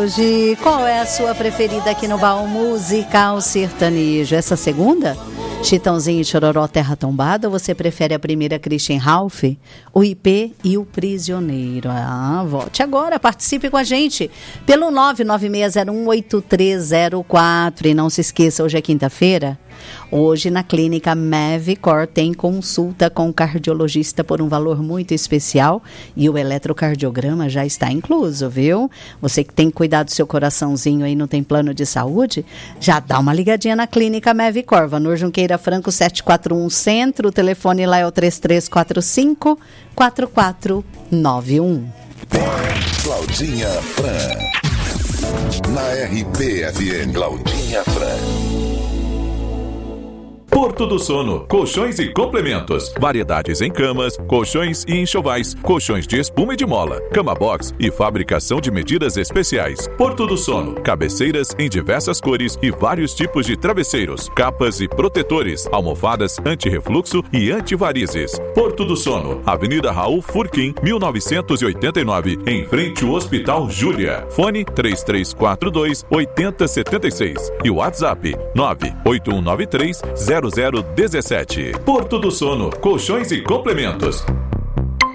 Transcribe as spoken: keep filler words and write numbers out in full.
hoje. Qual é a sua preferida aqui no Baú Musical Sertanejo? Essa segunda? Chitãozinho e Chororó, Terra Tombada, ou você prefere a primeira, Christian Ralph, o I P e o Prisioneiro? Ah, vote agora, participe com a gente pelo nove nove seis zero um oito três zero quatro. E não se esqueça, hoje é quinta-feira. Hoje na clínica Mavicor tem consulta com o cardiologista por um valor muito especial e o eletrocardiograma já está incluso, viu? Você que tem que cuidar do seu coraçãozinho aí, não tem plano de saúde, já dá uma ligadinha na clínica Mavicor. Vanor Junqueira Franco setecentos e quarenta e um Centro, o telefone lá é o três três quatro cinco, quatro quatro nove um. Claudinha Fran, na R P F M. Claudinha Fran. Porto do Sono, colchões e complementos, variedades em camas, colchões e enxovais, colchões de espuma e de mola, cama box e fabricação de medidas especiais. Porto do Sono, cabeceiras em diversas cores e vários tipos de travesseiros, capas e protetores, almofadas anti-refluxo e antivarizes. Porto do Sono, Avenida Raul Furquim, mil novecentos e oitenta e nove, em frente ao Hospital Júlia. Fone três três quatro dois, oito zero sete seis e o WhatsApp nove oito um nove três, zero zero um sete. Porto do Sono, colchões e complementos.